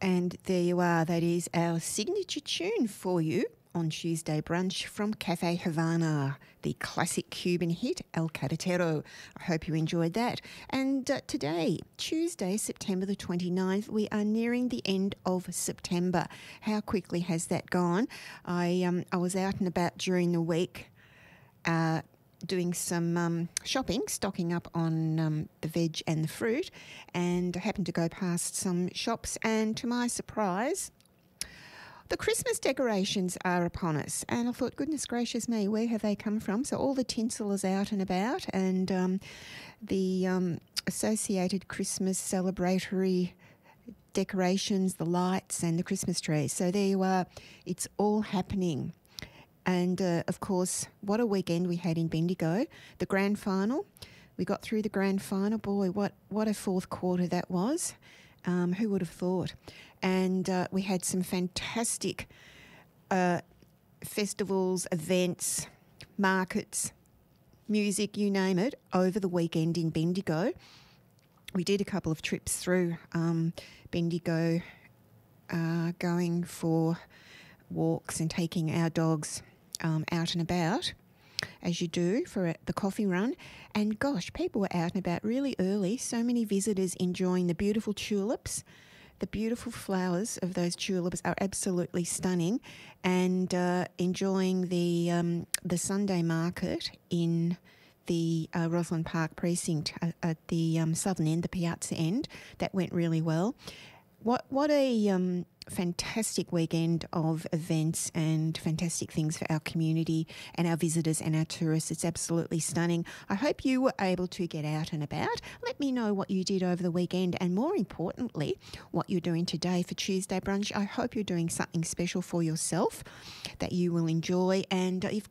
And there you are. That is our signature tune for you on Tuesday Brunch from Cafe Havana, the classic Cuban hit El Carretero. I hope you enjoyed that. And today, Tuesday, September the 29th, we are nearing the end of September. How quickly has that gone? I was out and about during the week doing some shopping, stocking up on the veg and the fruit, and I happened to go past some shops, and to my surprise, the Christmas decorations are upon us. And I thought, goodness gracious me, where have they come from? So all the tinsel is out and about, and the associated Christmas celebratory decorations, the lights and the Christmas tree. So there you are. It's all happening. And, of course, what a weekend we had in Bendigo. The grand final, we got through the grand final. Boy, what a fourth quarter that was. Who would have thought? And we had some fantastic festivals, events, markets, music, you name it, over the weekend in Bendigo. We did a couple of trips through Bendigo, going for walks and taking our dogs out and about, as you do for the coffee run. And gosh, people were out and about really early. So many visitors enjoying the beautiful tulips. The beautiful flowers of those tulips are absolutely stunning, and enjoying the Sunday market in the Rosslyn Park precinct at the southern end, the Piazza end. That went really well. What a fantastic weekend of events and fantastic things for our community and our visitors and our tourists. It's absolutely stunning. I hope you were able to get out and about. Let me know what you did over the weekend, and more importantly, what you're doing today for Tuesday Brunch. I hope you're doing something special for yourself that you will enjoy, and you've